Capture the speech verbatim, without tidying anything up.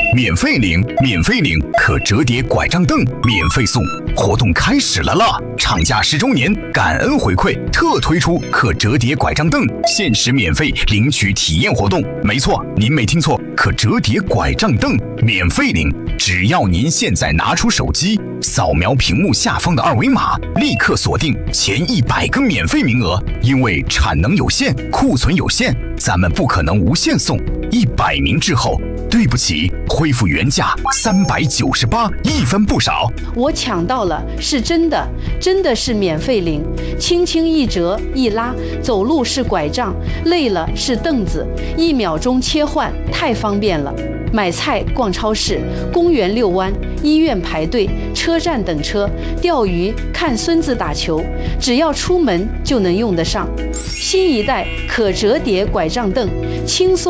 免费领，免费领可折叠拐杖凳免费送，活动开始了啦！厂家十周年感恩回馈，特推出可折叠拐杖凳限时免费领取体验活动。没错，您没听错，可折叠拐杖凳免费领，只要您现在拿出手机，扫描屏幕下方的二维码，立刻锁定前一百个免费名额。因为产能有限，库存有限，咱们不可能无限送。一百名之后，对不起，恢复原价三百九十八，一分不少。 我抢到了，是真的，真的是免费领，轻轻一折一拉，走路是拐杖，累了是凳子，一秒钟切换，太方便了。买菜、逛超市、公园遛弯、医院排队、车站等车、钓鱼、看孙子打球，只要出门就能用得上。新一代可折叠拐杖凳，轻松。